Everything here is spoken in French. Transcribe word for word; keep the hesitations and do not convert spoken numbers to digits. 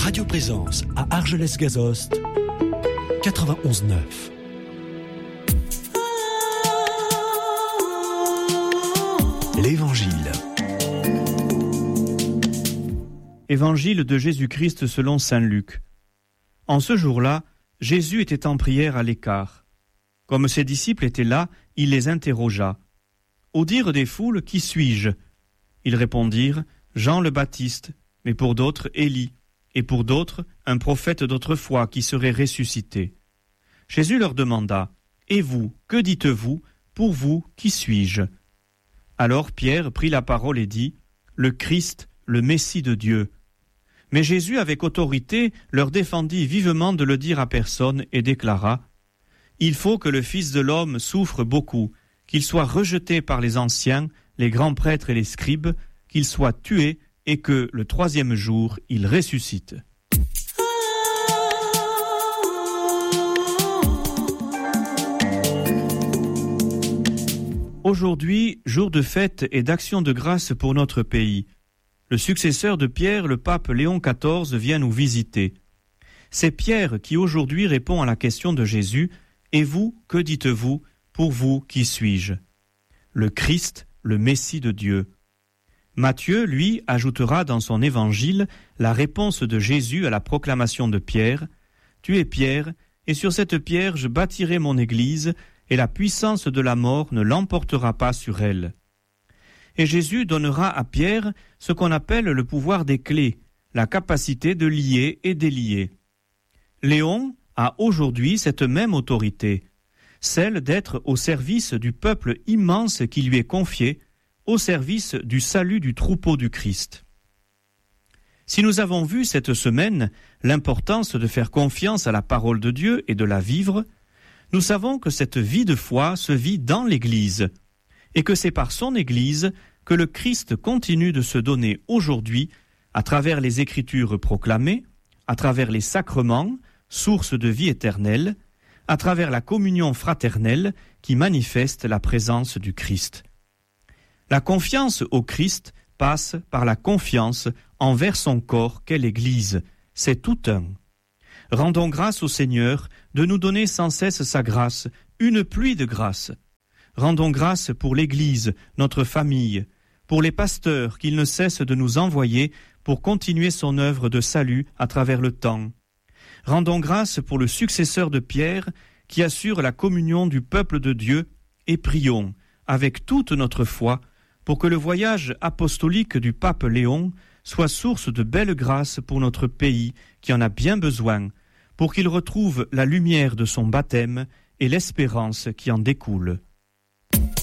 Radio Présence à Argelès-Gazost, quatre-vingt-onze neuf. L'Évangile. Évangile de Jésus-Christ selon saint Luc. En ce jour-là, Jésus était en prière à l'écart. Comme ses disciples étaient là, il les interrogea. Au dire des foules, qui suis-je ? Ils répondirent, Jean le Baptiste, mais pour d'autres, Élie, et pour d'autres, un prophète d'autrefois qui serait ressuscité. Jésus leur demanda, Et vous, que dites-vous ? Pour vous, qui suis-je ? Alors Pierre prit la parole et dit, Le Christ, le Messie de Dieu. Mais Jésus, avec autorité, leur défendit vivement de le dire à personne et déclara, Il faut que le Fils de l'homme souffre beaucoup, qu'il soit rejeté par les anciens, les grands prêtres et les scribes, qu'il soit tué et que, le troisième jour, il ressuscite. Aujourd'hui, jour de fête et d'action de grâce pour notre pays. Le successeur de Pierre, le pape Léon quatorze, vient nous visiter. C'est Pierre qui aujourd'hui répond à la question de Jésus, « Et vous, que dites-vous ? Pour vous, qui suis-je » Le Christ, le Messie de Dieu. Matthieu, lui, ajoutera dans son évangile la réponse de Jésus à la proclamation de Pierre, « Tu es Pierre, et sur cette pierre je bâtirai mon église, et la puissance de la mort ne l'emportera pas sur elle. » Et Jésus donnera à Pierre ce qu'on appelle le pouvoir des clés, la capacité de lier et délier. Léon a aujourd'hui cette même autorité, celle d'être au service du peuple immense qui lui est confié, au service du salut du troupeau du Christ. Si nous avons vu cette semaine l'importance de faire confiance à la parole de Dieu et de la vivre, nous savons que cette vie de foi se vit dans l'Église, et que c'est par son Église que le Christ continue de se donner aujourd'hui à travers les Écritures proclamées, à travers les sacrements, source de vie éternelle, à travers la communion fraternelle qui manifeste la présence du Christ. La confiance au Christ passe par la confiance envers son corps qu'est l'Église. C'est tout un. Rendons grâce au Seigneur de nous donner sans cesse sa grâce, une pluie de grâce. Rendons grâce pour l'Église, notre famille, pour les pasteurs qu'il ne cesse de nous envoyer pour continuer son œuvre de salut à travers le temps. Rendons grâce pour le successeur de Pierre qui assure la communion du peuple de Dieu et prions avec toute notre foi pour que le voyage apostolique du pape Léon soit source de belles grâces pour notre pays qui en a bien besoin, pour qu'il retrouve la lumière de son baptême et l'espérance qui en découle.